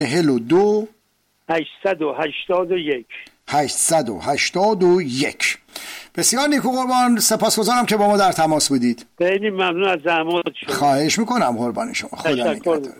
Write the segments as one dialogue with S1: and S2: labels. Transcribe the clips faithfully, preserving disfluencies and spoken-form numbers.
S1: چهل و دو
S2: هشتصد و هشتاد و یک
S1: هشتصد و هشتاد و یک. بسیار نیکو قربان، سپاسگزارم که با ما در تماس بودید.
S2: خیلی ممنون از زحمات شما.
S1: خواهش میکنم قربان شما. خدا نگهدارتون.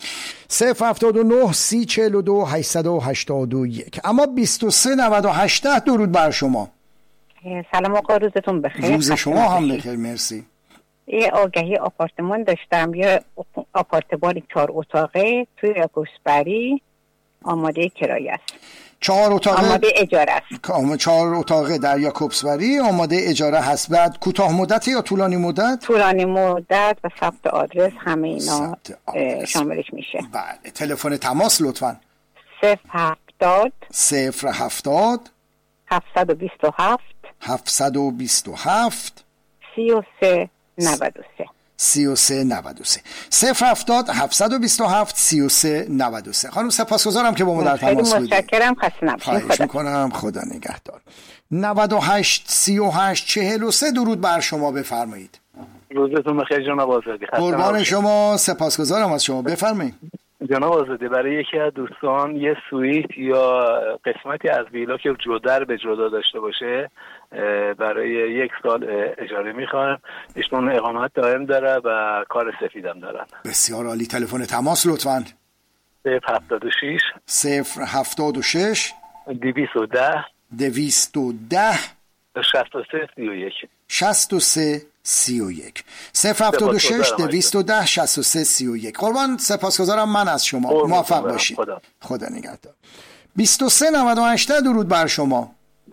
S1: صفر هفتاد و نه سی چهل و دو هشتصد و هشتاد و یک. اما بیست و سه نود و هشت درود بر شما.
S3: سلام آقا، روزتون بخیر.
S1: روز شما هم بخیر، مرسی.
S3: یه آگهی آپارتمان داشتم، یه آپارتمان چهار اتاقه توی یاکوبسبری آماده کرایه است.
S1: چهار اتاقه
S3: آماده اجاره است.
S1: چهار اتاقه در یاکوبسبری آماده اجاره هست. بعد کوتاه مدت یا طولانی مدت؟
S3: طولانی مدت و ثبت آدرس همه اینا شاملش میشه.
S1: بله. تلفن تماس لطفاً.
S3: صفر هفتاد
S1: صفر هفتاد
S3: هفتصد و بیست و هفت
S1: هفتصد و بیست و هفت
S3: سی و سه نود و سه
S1: سی و سه نود و سه. صفر هفتاد هفتصد و بیست و هفت سی و سه نود و سه. خانم سپاسگزارم که با ما در تماس بودید.
S3: خیلی متشکرم. خسته نباشید.
S1: خواهش میکنم. خدا نگهدار. نود و هشت سی و هشت چهل و سه درود بر شما، بفرمایید.
S4: روزتون بخیر جناب آزادی.
S1: قربان شما، سپاسگزارم از شما، بفرمایید.
S4: جناب آزادی، برای یکی از دوستان یه سویت یا قسمتی از ویلا که جدا به جدا داشته باشه برای یک سال اجاره میخوام. ایشون اقامت دائم داره و کار سفیدم دارن.
S1: بسیار عالی. تلفن تماس لطفاً.
S4: صفر هفتاد و شش
S1: صفر هفتاد و شش
S4: دویست و ده
S1: دویست و ده
S4: شصت و سه سی و یک
S1: شصت و سه سی و یک. صفر هفتاد و شش دویست و ده شصت و سه سی و یک. قربان، سپاسگزارم من از شما. موفق باشید.
S4: خدا.
S1: خدا نگهدار. بیست و سه نود و هشت درود بر شما.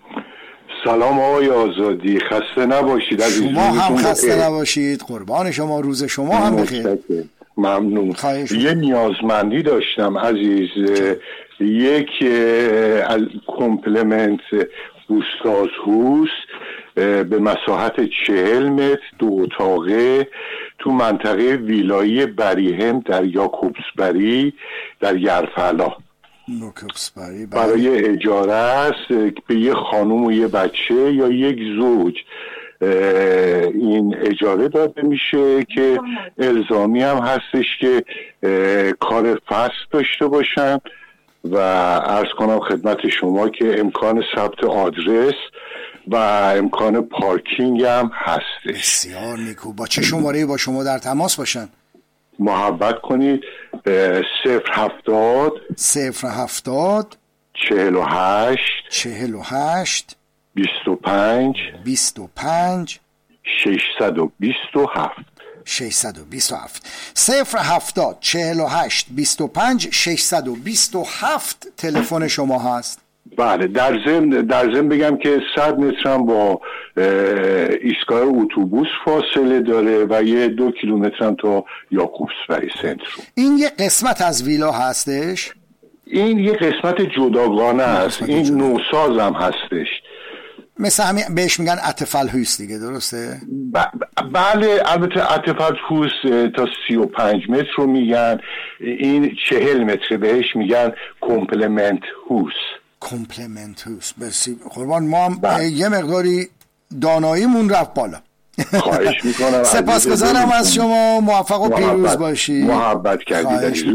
S5: سلام آقای آزادی، خسته نباشید.
S1: شما هم خسته نباشید. قربان شما، روز شما هم بخیر.
S5: ممنون. یه نیازمندی داشتم عزیز. یک کمپلمنت بوستاز هوس به مساحت چهل متر، دو اتاقه، تو منطقه ویلایی بریهم در یاکوبسبری در یرفعلا برای اجاره است به یه خانم و یه بچه یا یک زوج. این اجاره داده میشه که الزامی هم هستش که کار فصل داشته باشن و عرض کنم خدمت شما که امکان ثبت آدرس و امکان پارکینگ هم هستش.
S1: بسیار نیکو. با چه شماره با شما در تماس باشن؟
S5: محبت کنید. صفر هفتاد
S1: صفر هفتاد
S5: چهل و هشت
S1: چهل و هشت
S5: بیست و پنج
S1: بیست و پنج
S5: ششصد و بیست و هفت
S1: ششصد و بیست و هفت. صفر هفتاد چهل و هشت بیست و پنج ششصد و بیست و هفت تلفن شما هست.
S5: بله. در ضمن در ضمن بگم که صد متر هم با ایستگاه اتوبوس فاصله داره و یه دو کیلومتر هم تا یاکوبسبری سنتر.
S1: این یه قسمت از ویلا هستش؟
S5: این یه قسمت جداگانه است. این نوساز هم هستش.
S1: مثل همین بهش میگن اتفالهوس دیگه، درسته؟
S5: ب... بله. البته اتفالهوس تا سی و پنج متر رو میگن، این چهل متر بهش میگن کمپلمنت هوس.
S1: کمپلمنت هوس. بسی قربان، ما هم یه مقداری داناییمون رفت بالا.
S5: خواهش میکنم.
S1: سپاسگزارم از شما. موفق و پیروز باشید.
S5: محبت کردید.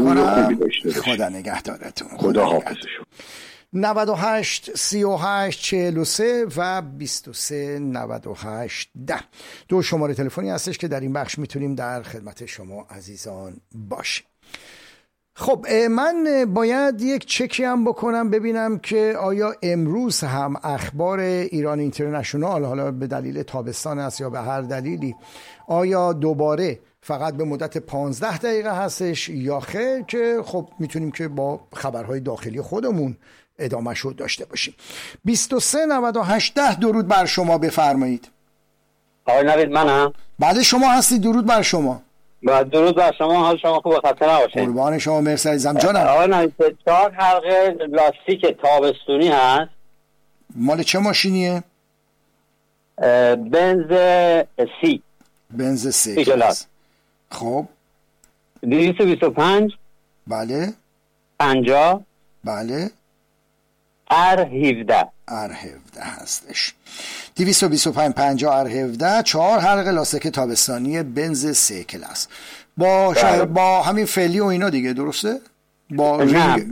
S1: خدا نگهدارتون.
S5: خدا حافظ شما.
S1: نود و هشت سی و هشت چهل و سه و بیست و سه نود و هشت ده دو شماره تلفنی هستش که در این بخش میتونیم در خدمت شما عزیزان باشیم. خب من باید یک چکی هم بکنم ببینم که آیا امروز هم اخبار ایران اینترنشنال، حالا به دلیل تابستان است یا به هر دلیلی، آیا دوباره فقط به مدت پانزده دقیقه هستش یا خیر، که خب میتونیم که با خبرهای داخلی خودمون ادامه شد داشته باشیم. بیست و سه نود و هشت درود بر شما، بفرمایید.
S6: آقای نوید منم؟
S1: بعد شما هستی. درود بر شما.
S6: بعد درود بر شما. حال شما خوب و خسته نباشید.
S1: قربان شما، مرسی عزیزم جانم.
S6: آقای نوید چهار حلقه لاستیک تابستونی هست.
S1: مال چه ماشینیه؟
S6: بنز سی.
S1: بنز سی کلاس. خب
S6: دویست و بیست و پنج
S1: بله
S6: پنجاه
S1: بله
S6: ار هفده
S1: ار هفده هستش. دویست و بیست و پنج پنجاه ار هفده. چهار حلقه لاستیک تابستانی بنز سه کلاس با شا... با همین فعلی و اینا دیگه، درسته؟ با
S6: نه